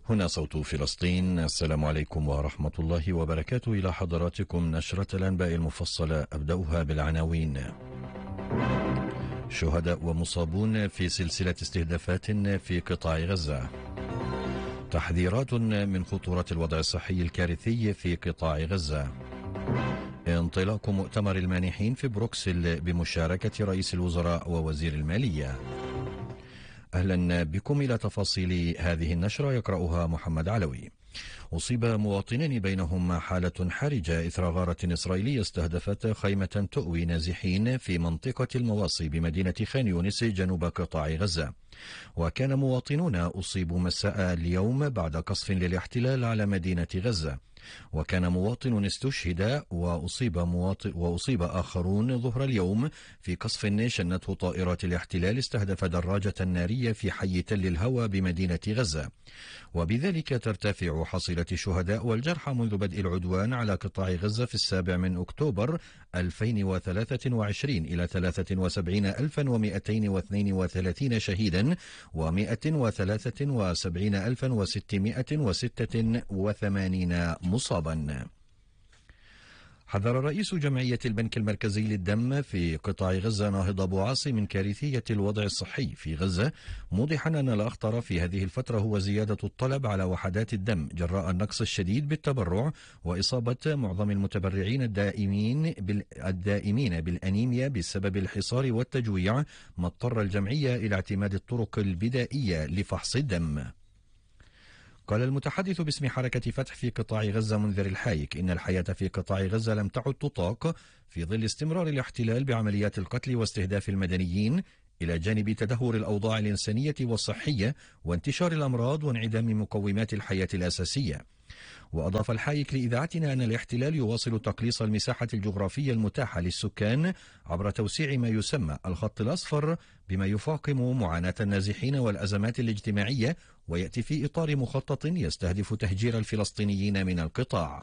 هنا صوت فلسطين. السلام عليكم ورحمة الله وبركاته. إلى حضراتكم نشرة الأنباء المفصلة، أبدأها بالعناوين. شهداء ومصابون في سلسلة استهدافات في قطاع غزة. تحذيرات من خطورة الوضع الصحي الكارثي في قطاع غزة. انطلاق مؤتمر المانحين في بروكسل بمشاركة رئيس الوزراء ووزير المالية. أهلا بكم إلى تفاصيل هذه النشرة، يقرأها محمد علوي. أصيب مواطنين بينهم حالة حرجة إثر غارة إسرائيلية استهدفت خيمة تؤوي نازحين في منطقة المواصي بمدينة خان يونس جنوب قطاع غزة. وكان مواطنون أصيبوا مساء اليوم بعد قصف للاحتلال على مدينة غزة، وكان مواطن استشهد وأصيب آخرون ظهر اليوم في قصف شنته طائرات الاحتلال استهدف دراجة نارية في حي تل الهوى بمدينة غزة، وبذلك ترتفع حصيلة الشهداء والجرحى منذ بدء العدوان على قطاع غزة في 7 أكتوبر 2023 إلى 73,232 شهيدا و173,686 مصابا. حذر رئيس جمعية البنك المركزي للدم في قطاع غزة ناهض أبو عاصي من كارثية الوضع الصحي في غزة، موضحا أن الأخطر في هذه الفترة هو زيادة الطلب على وحدات الدم جراء النقص الشديد بالتبرع وإصابة معظم المتبرعين الدائمين بالأنيميا بسبب الحصار والتجويع، ما اضطر الجمعية إلى اعتماد الطرق البدائية لفحص الدم. قال المتحدث باسم حركة فتح في قطاع غزة منذر الحايك إن الحياة في قطاع غزة لم تعد تطاق في ظل استمرار الاحتلال بعمليات القتل واستهداف المدنيين، إلى جانب تدهور الأوضاع الإنسانية والصحية وانتشار الأمراض وانعدام مقومات الحياة الأساسية. وأضاف الحايك لإذاعتنا أن الاحتلال يواصل تقليص المساحة الجغرافية المتاحة للسكان عبر توسيع ما يسمى الخط الأصفر، بما يفاقم معاناة النازحين والأزمات الاجتماعية، ويأتي في إطار مخطط يستهدف تهجير الفلسطينيين من القطاع.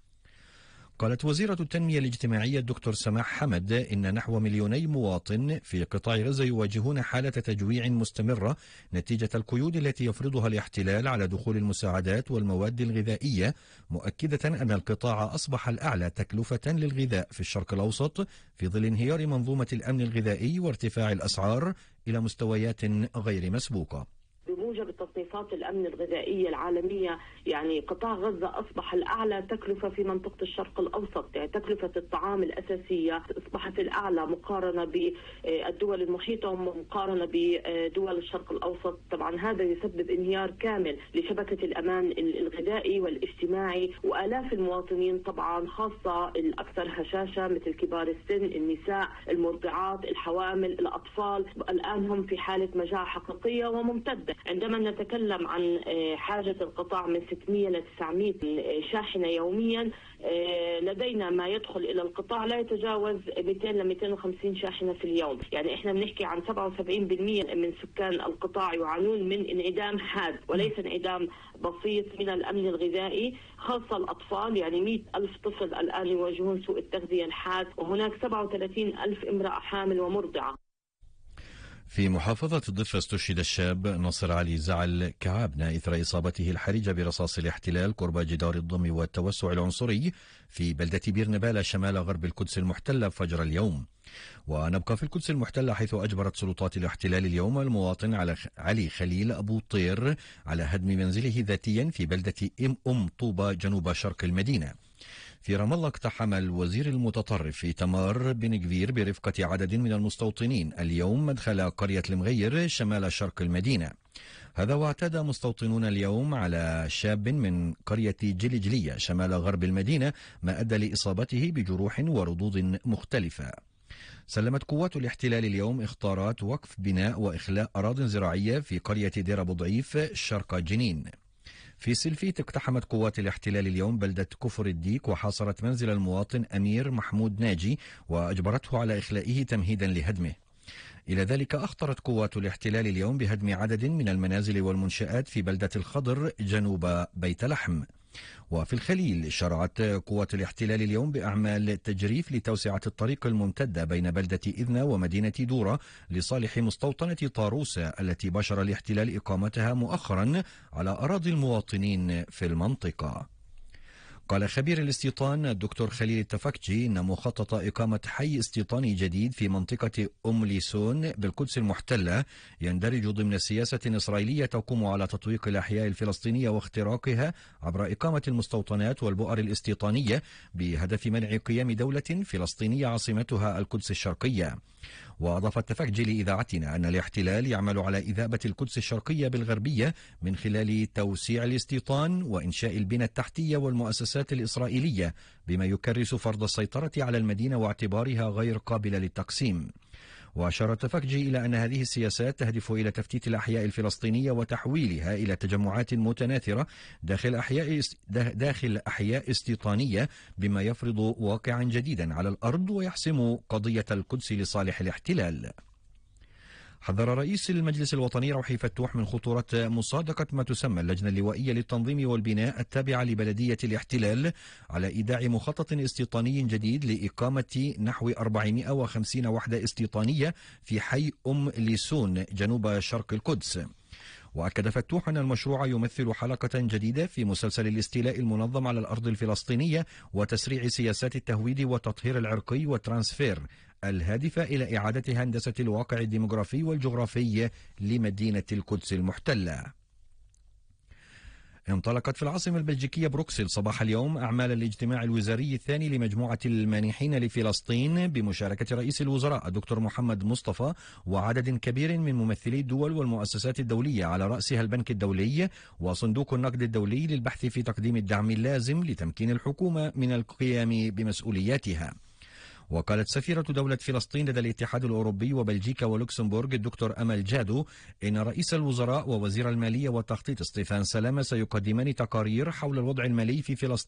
قالت وزيرة التنمية الاجتماعية الدكتور سماح حمد إن نحو 2,000,000 مواطن في قطاع غزة يواجهون حالة تجويع مستمرة نتيجة القيود التي يفرضها الاحتلال على دخول المساعدات والمواد الغذائية، مؤكدة أن القطاع أصبح الأعلى تكلفة للغذاء في الشرق الأوسط في ظل انهيار منظومة الأمن الغذائي وارتفاع الأسعار إلى مستويات غير مسبوقة. بموجب تصنيفات الأمن الغذائية العالمية، يعني قطاع غزة أصبح الأعلى تكلفة في منطقة الشرق الأوسط، يعني تكلفة الطعام الأساسية أصبحت الأعلى مقارنة بالدول المحيطة ومقارنة بدول الشرق الأوسط. طبعا هذا يسبب انهيار كامل لشبكة الأمان الغذائي والاجتماعي، وآلاف المواطنين طبعا خاصة الأكثر هشاشة مثل كبار السن، النساء، المرضعات، الحوامل، الأطفال، الآن هم في حالة مجاعة حقيقية وممتدة. عندما نتكلم عن حاجة القطاع من 600 ل 900 شاحنة يوميا، لدينا ما يدخل إلى القطاع لا يتجاوز 200 ل 250 شاحنة في اليوم. يعني إحنا بنحكي عن 77% من سكان القطاع يعانون من انعدام حاد وليس انعدام بسيط من الأمن الغذائي، خاصة الأطفال. يعني 100,000 طفل الآن يواجهون سوء التغذية الحاد، وهناك 37,000 امرأة حامل ومرضعة. في محافظة الضفة استشهد الشاب ناصر علي زعل كعابنا إثر إصابته الحرجة برصاص الاحتلال قرب جدار الضم والتوسع العنصري في بلدة بير نبالة شمال غرب القدس المحتلة فجر اليوم. ونبقى في القدس المحتلة، حيث أجبرت سلطات الاحتلال اليوم المواطن علي خليل أبو طير على هدم منزله ذاتيا في بلدة طوبة جنوب شرق المدينة. في رام الله اقتحم الوزير المتطرف إيتمار بن جفير برفقة عدد من المستوطنين اليوم مدخل قرية المغير شمال شرق المدينة. هذا واعتاد مستوطنون اليوم على شاب من قرية جلجلية شمال غرب المدينة، ما أدى لإصابته بجروح وردود مختلفة. سلمت قوات الاحتلال اليوم اختارات وقف بناء وإخلاء أراضٍ زراعية في قرية دير أبو ضعيف شرق جنين. في سلفيت اقتحمت قوات الاحتلال اليوم بلدة كفر الديك وحاصرت منزل المواطن أمير محمود ناجي وأجبرته على إخلائه تمهيدا لهدمه. إلى ذلك أخطرت قوات الاحتلال اليوم بهدم عدد من المنازل والمنشآت في بلدة الخضر جنوب بيت لحم. وفي الخليل شرعت قوات الاحتلال اليوم بأعمال تجريف لتوسعة الطريق الممتدة بين بلدة إذنة ومدينة دورة لصالح مستوطنة طاروسة التي بشر الاحتلال إقامتها مؤخرا على أراضي المواطنين في المنطقة. قال خبير الاستيطان الدكتور خليل التفكجي إن مخطط إقامة حي استيطاني جديد في منطقة ليسون بالقدس المحتلة يندرج ضمن سياسة إسرائيلية تقوم على تطويق الأحياء الفلسطينية واختراقها عبر إقامة المستوطنات والبؤر الاستيطانية بهدف منع قيام دولة فلسطينية عاصمتها القدس الشرقية. وأضاف التفكجي لإذاعتنا أن الاحتلال يعمل على إذابة القدس الشرقية بالغربية من خلال توسيع الاستيطان وإنشاء البنى التحتية والمؤسسات الإسرائيلية بما يكرس فرض السيطرة على المدينة واعتبارها غير قابلة للتقسيم. وأشار التفكجي إلى أن هذه السياسات تهدف إلى تفتيت الأحياء الفلسطينية وتحويلها إلى تجمعات متناثرة داخل أحياء استيطانية بما يفرض واقعا جديدا على الأرض ويحسم قضية القدس لصالح الاحتلال. حذر رئيس المجلس الوطني روحي فتوح من خطورة مصادقة ما تسمى اللجنة اللوائية للتنظيم والبناء التابعة لبلدية الاحتلال على إيداع مخطط استيطاني جديد لإقامة نحو 450 وحدة استيطانية في حي ليسون جنوب شرق القدس. وأكد فتوح أن المشروع يمثل حلقة جديدة في مسلسل الاستيلاء المنظم على الأرض الفلسطينية وتسريع سياسات التهويد والتطهير العرقي والترانسفير الهادفة إلى إعادة هندسة الواقع الديمغرافي والجغرافي لمدينة القدس المحتلة. انطلقت في العاصمة البلجيكية بروكسل صباح اليوم أعمال الاجتماع الوزاري الثاني لمجموعة المانحين لفلسطين بمشاركة رئيس الوزراء الدكتور محمد مصطفى وعدد كبير من ممثلي الدول والمؤسسات الدولية على رأسها البنك الدولي وصندوق النقد الدولي للبحث في تقديم الدعم اللازم لتمكين الحكومة من القيام بمسؤولياتها. وقالت سفيرة دولة فلسطين لدى الاتحاد الأوروبي وبلجيكا ولوكسمبورغ الدكتور أمل جادو إن رئيس الوزراء ووزير المالية والتخطيط ستيفان سلامة سيقدمان تقارير حول الوضع المالي في فلسطين